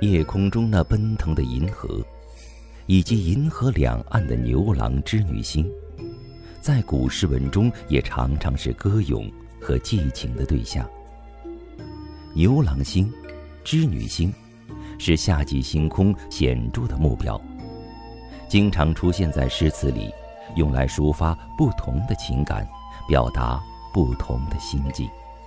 夜空中那奔腾的银河，以及银河两岸的牛郎织女星，在古诗文中也常常是歌咏和寄情的对象。牛郎星、织女星是夏季星空显著的目标，经常出现在诗词里，用来抒发不同的情感，表达不同的心境。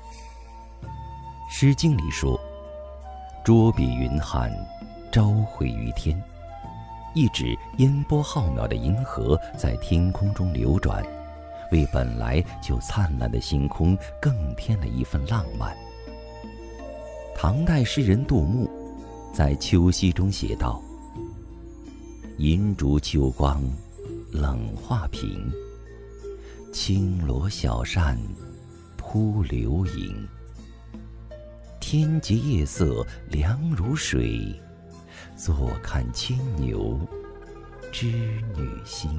诗经里说：捉彼云汉，朝会于天，意指烟波浩渺的银河在天空中流转，为本来就灿烂的星空更添了一份浪漫。唐代诗人杜牧在《秋夕》中写道：银烛秋光冷画屏，轻罗小扇扑流萤。天洁夜色凉如水，坐看牵牛织女星。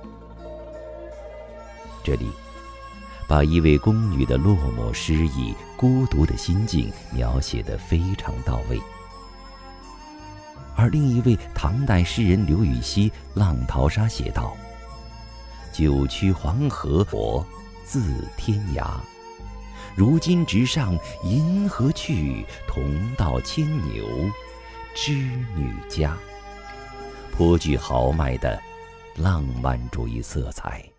这里把一位宫女的落寞失意、孤独的心境描写得非常到位。而另一位唐代诗人刘禹锡《浪淘沙》写道：九曲黄河我自天涯，如今直上银河去，同到牵牛织女家。颇具豪迈的浪漫主义色彩。